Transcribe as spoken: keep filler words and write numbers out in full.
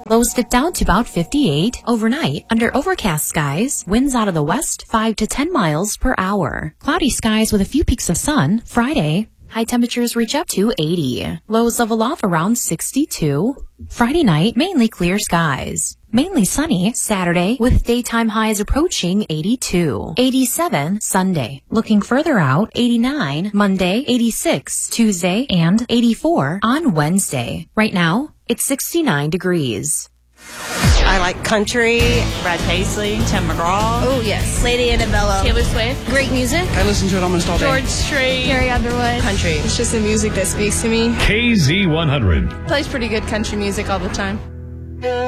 Lows dip down to about fifty-eight. Overnight, under overcast skies, winds out of the west five to ten miles per hour. Cloudy skies with a few peaks of sun. Friday, high temperatures reach up to eighty. Lows level off around sixty-two. Friday night, mainly clear skies. Mainly sunny Saturday with daytime highs approaching eighty-two. eighty-seven Sunday. Looking further out, eighty-nine Monday, eighty-six Tuesday, and eighty-four on Wednesday. Right now, it's sixty-nine degrees. I like country. Brad Paisley, Tim McGraw. Oh, yes. Lady Annabella. Taylor Swift. Great music. I listen to it almost all day. George Strait. Carrie Underwood. Country. It's just the music that speaks to me. K Z one hundred. Plays pretty good country music all the time.